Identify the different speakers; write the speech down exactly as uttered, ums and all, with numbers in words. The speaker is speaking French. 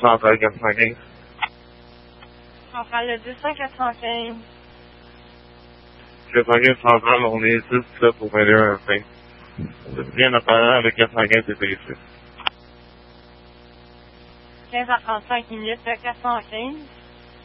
Speaker 1: Central quatre cent quinze.
Speaker 2: Central le deux cent quatre cent quinze.
Speaker 1: quatre cent quinze Central, on est ici, là, pour vingt et un cinq. Rien à parler avec quatre cent quinze, c'était ici.
Speaker 2: quinze heures trente-cinq minutes, quatre cent quinze.